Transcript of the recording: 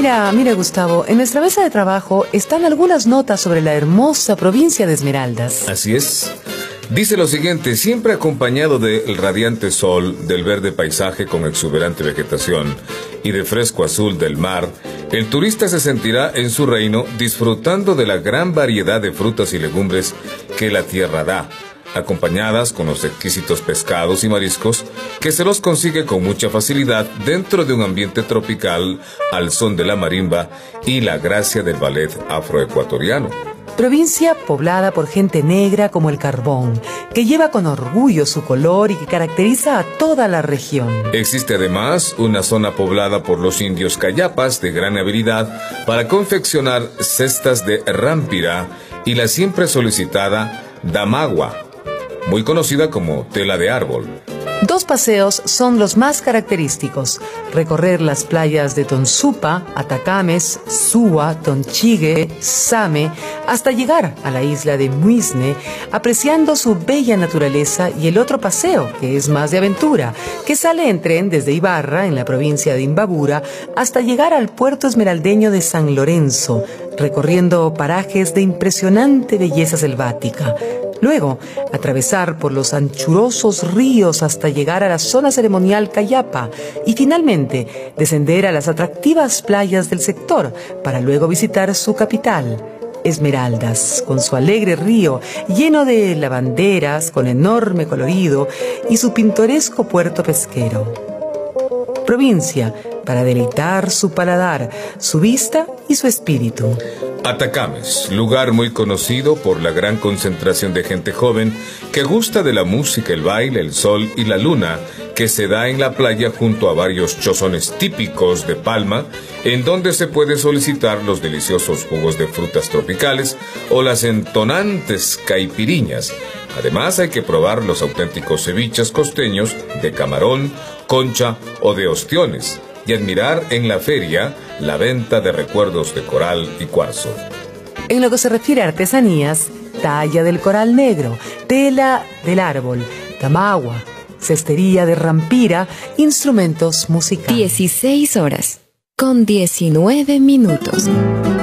Mira, Gustavo, en nuestra mesa de trabajo están algunas notas sobre la hermosa provincia de Esmeraldas. Así es. Dice lo siguiente: siempre acompañado del radiante sol, del verde paisaje con exuberante vegetación y de fresco azul del mar, el turista se sentirá en su reino disfrutando de la gran variedad de frutas y legumbres que la tierra da, acompañadas con los exquisitos pescados y mariscos que se los consigue con mucha facilidad dentro de un ambiente tropical al son de la marimba y la gracia del ballet afroecuatoriano. Provincia poblada por gente negra como el carbón, que lleva con orgullo su color y que caracteriza a toda la región. Existe además una zona poblada por los indios cayapas de gran habilidad para confeccionar cestas de rámpira y la siempre solicitada damagua, muy conocida como tela de árbol. Dos paseos son los más característicos: recorrer las playas de Tonsupa, Atacames, Suwa, Tonchigue, Same, hasta llegar a la isla de Muisne, apreciando su bella naturaleza, y el otro paseo, que es más de aventura, que sale en tren desde Ibarra, en la provincia de Imbabura, hasta llegar al puerto esmeraldeño de San Lorenzo, recorriendo parajes de impresionante belleza selvática. Luego, atravesar por los anchurosos ríos hasta llegar a la zona ceremonial Cayapa y finalmente descender a las atractivas playas del sector para luego visitar su capital, Esmeraldas, con su alegre río lleno de lavanderas con enorme colorido y su pintoresco puerto pesquero. Provincia para deleitar su paladar, su vista y su espíritu. Atacames, lugar muy conocido por la gran concentración de gente joven que gusta de la música, el baile, el sol y la luna que se da en la playa junto a varios chozones típicos de palma, en donde se puede solicitar los deliciosos jugos de frutas tropicales o las entonantes caipiriñas. Además, hay que probar los auténticos ceviches costeños de camarón, concha o de ostiones, y admirar en la feria la venta de recuerdos de coral y cuarzo. En lo que se refiere a artesanías, talla del coral negro, tela del árbol, tamagua, cestería de rampira, instrumentos musicales. 16 horas con 19 minutos.